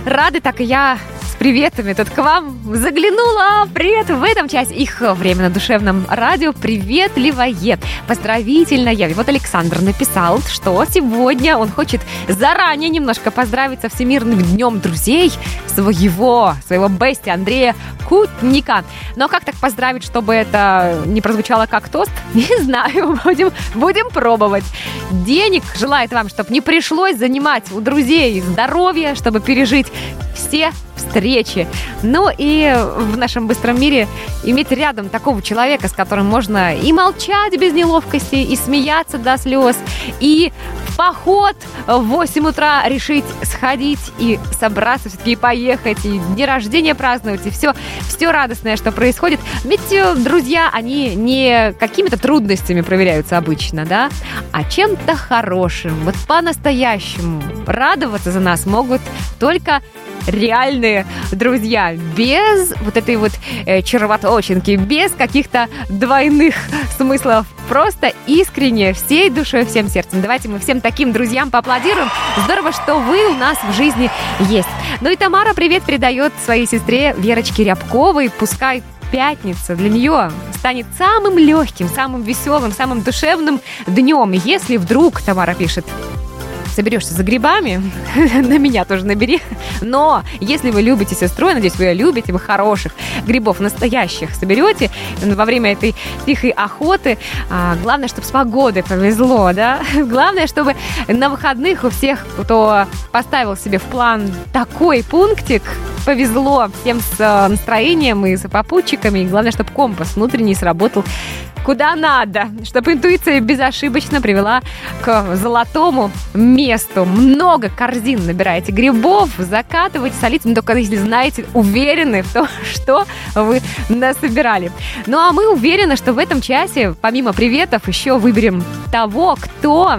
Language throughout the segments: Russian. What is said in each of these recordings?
рады, так и я с приветами тут к вам заглянула. Привет в этом часе их время на душевном радио приветливое, поздравительное. И вот Александр написал, что сегодня он хочет заранее немножко поздравить со Всемирным днем друзей своего бести Андрея Кутника. Но как так поздравить, чтобы это не прозвучало как тост? Не знаю, будем пробовать. Денег желает вам, чтобы не пришлось занимать у друзей здоровье, чтобы пережить все встречи. Ну и в нашем быстром мире иметь рядом такого человека, с которым можно и молчать без неловкости, и смеяться до слез, и в поход в 8 утра решить сходить и собраться все-таки и поехать, и дни рождения праздновать, и все радостное, что происходит. Ведь друзья, они не какими-то трудностями проверяются обычно, да, а чем-то хорошим. Вот по-настоящему радоваться за нас могут только реальные друзья, без вот этой вот червоточинки, без каких-то двойных смыслов, просто искренне, всей душой, всем сердцем. Давайте мы всем таким друзьям поаплодируем. Здорово, что вы у нас в жизни есть. Ну и Тамара привет передает своей сестре Верочке Рябковой. Пускай пятница для нее станет самым легким, самым веселым, самым душевным днем. Если вдруг, Тамара пишет, соберешься за грибами, на меня тоже набери. Но если вы любите сестру, я надеюсь, вы ее любите, вы хороших грибов настоящих соберете во время этой тихой охоты. Главное, чтобы с погодой повезло, да? Главное, чтобы на выходных у всех, кто поставил себе в план такой пунктик, повезло всем с настроением и с попутчиками. И главное, чтобы компас внутренний сработал куда надо, чтобы интуиция безошибочно привела к золотому месту. Много корзин набираете грибов, закатываете, солите, но только если знаете, уверены в том, что вы насобирали. Ну а мы уверены, что в этом часе, помимо приветов, еще выберем того, кто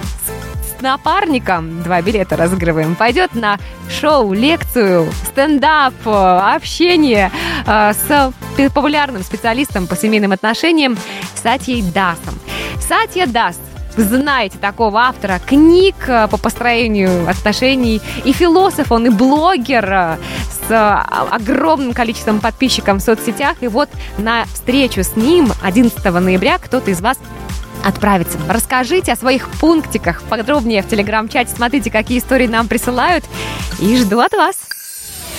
с напарником, 2 билета разыгрываем, пойдет на шоу, лекцию, стендап, общение с популярным специалистом по семейным отношениям Сатьей Дасом. Сатья Дас, знаете такого автора книг по построению отношений, и философ он, и блогер с огромным количеством подписчиков в соцсетях. И вот на встречу с ним 11 ноября кто-то из вас отправиться. Расскажите о своих пунктиках подробнее в телеграм-чате. Смотрите, какие истории нам присылают. И жду от вас.